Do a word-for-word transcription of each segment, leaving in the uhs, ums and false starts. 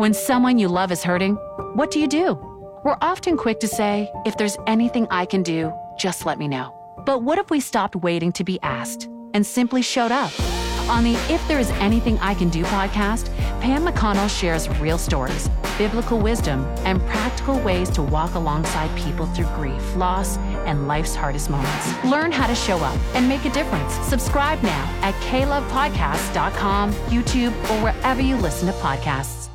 When someone you love is hurting, what do you do? We're often quick to say, if there's anything I can do, just let me know. But what if we stopped waiting to be asked and simply showed up? On the If There Is Anything I Can Do podcast, Pam McConnell shares real stories, biblical wisdom, and practical ways to walk alongside people through grief, loss, and life's hardest moments. Learn how to show up and make a difference. Subscribe now at k love podcast dot com, YouTube, or wherever you listen to podcasts.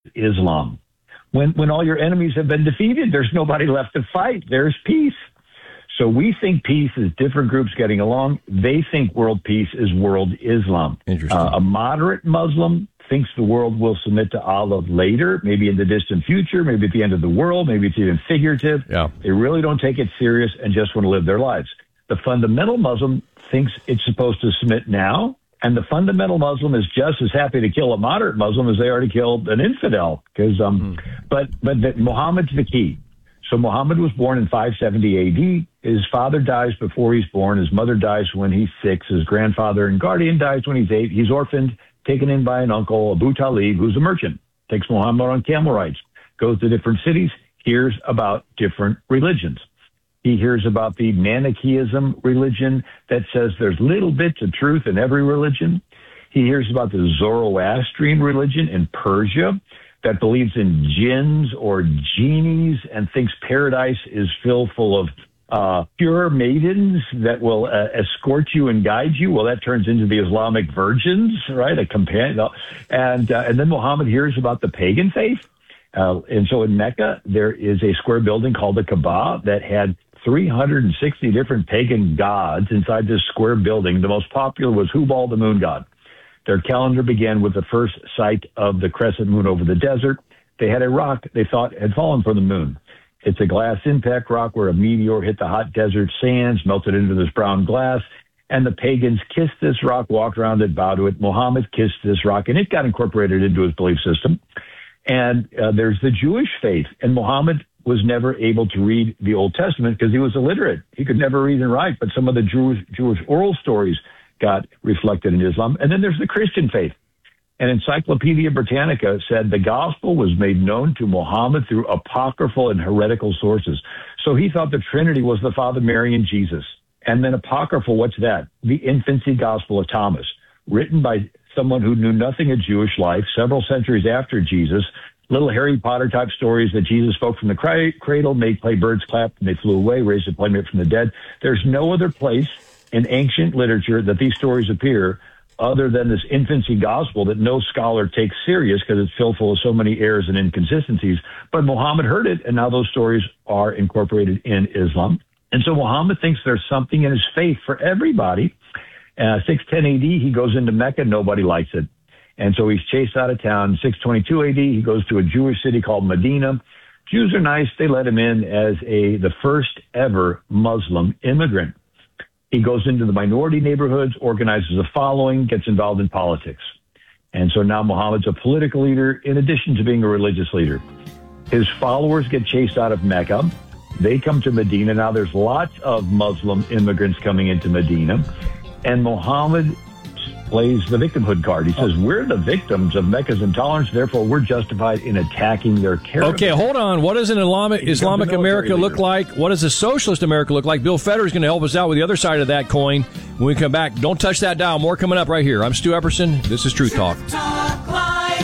Islam. When when all your enemies have been defeated, there's nobody left to fight. There's peace. So we think peace is different groups getting along. They think world peace is world Islam. Interesting. Uh, a moderate Muslim thinks the world will submit to Allah later, maybe in the distant future, maybe at the end of the world, maybe it's even figurative. Yeah. They really don't take it serious and just want to live their lives. The fundamental Muslim thinks it's supposed to submit now, and the fundamental Muslim is just as happy to kill a moderate Muslim as they are to kill an infidel. Because, um, mm. but but the, Muhammad's the key. So Muhammad was born in five seventy A D. His father dies before he's born. His mother dies when he's six. His grandfather and guardian dies when he's eight. He's orphaned, taken in by an uncle, Abu Talib, who's a merchant. Takes Muhammad on camel rides, goes to different cities, hears about different religions. He hears about the Manichaeism religion that says there's little bits of truth in every religion. He hears about the Zoroastrian religion in Persia that believes in jinns or genies and thinks paradise is filled full of uh, pure maidens that will uh, escort you and guide you. Well, that turns into the Islamic virgins, right? A companion. And, uh, and then Muhammad hears about the pagan faith. Uh, and so in Mecca, there is a square building called the Kaaba that had three hundred sixty different pagan gods inside this square building. The most popular was Hubal, the moon god. Their calendar began with the first sight of the crescent moon over the desert. They had a rock they thought had fallen from the moon. It's a glass impact rock where a meteor hit the hot desert sands, melted into this brown glass, and the pagans kissed this rock, walked around it, bowed to it. Muhammad kissed this rock, and it got incorporated into his belief system. And uh, there's the Jewish faith, and Muhammad was never able to read the Old Testament because he was illiterate. He could never read and write, but some of the Jewish, Jewish oral stories got reflected in Islam. And then there's the Christian faith. And Encyclopedia Britannica said the gospel was made known to Muhammad through apocryphal and heretical sources. So he thought the Trinity was the Father, Mary, and Jesus. And then apocryphal, what's that? The infancy gospel of Thomas, written by someone who knew nothing of Jewish life several centuries after Jesus. Little Harry Potter type stories that Jesus spoke from the cradle, made play birds clap, and they flew away, raised a playmate from the dead. There's no other place in ancient literature that these stories appear other than this infancy gospel that no scholar takes serious because it's filled full of so many errors and inconsistencies. But Muhammad heard it, and now those stories are incorporated in Islam. And so Muhammad thinks there's something in his faith for everybody. Uh, six ten A D, he goes into Mecca. Nobody likes it. And so he's chased out of town. six twenty-two A D, he goes to a Jewish city called Medina. Jews are nice. They let him in as a the first ever Muslim immigrant. He goes into the minority neighborhoods, organizes a following, gets involved in politics. And so now Muhammad's a political leader in addition to being a religious leader. His followers get chased out of Mecca. They come to Medina. Now there's lots of Muslim immigrants coming into Medina. And Muhammad plays the victimhood card. He says, we're the victims of Mecca's intolerance, therefore we're justified in attacking their caravan. Okay, hold on. What does an Islamic, Islamic America look like? What does a socialist America look like? Bill Feder is going to help us out with the other side of that coin when we come back. Don't touch that dial. More coming up right here. I'm Stu Epperson. This is Truth Talk. Talk Live.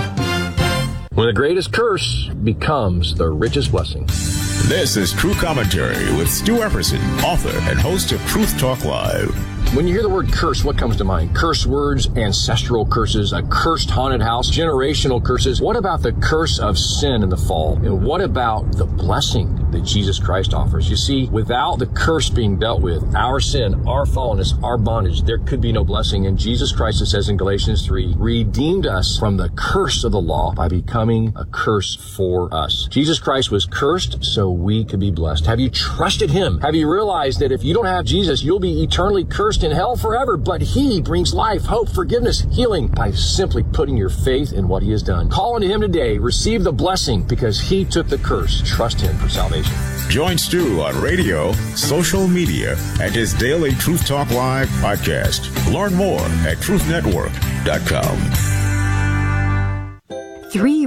When the greatest curse becomes the richest blessing. This is True Commentary with Stu Epperson, author and host of Truth Talk Live. When you hear the word curse, what comes to mind? Curse words, ancestral curses, a cursed haunted house, generational curses. What about the curse of sin and the fall? And what about the blessing that Jesus Christ offers? You see, without the curse being dealt with, our sin, our fallenness, our bondage, there could be no blessing. And Jesus Christ, it says in Galatians three, redeemed us from the curse of the law by becoming a curse for us. Jesus Christ was cursed so we could be blessed. Have you trusted him? Have you realized that if you don't have Jesus, you'll be eternally cursed in hell forever, but he brings life, hope, forgiveness, healing by simply putting your faith in what he has done. Call on him today. Receive the blessing because he took the curse. Trust him for salvation. Join Stu on radio, social media, and his daily Truth Talk Live podcast. Learn more at truth network dot com. Three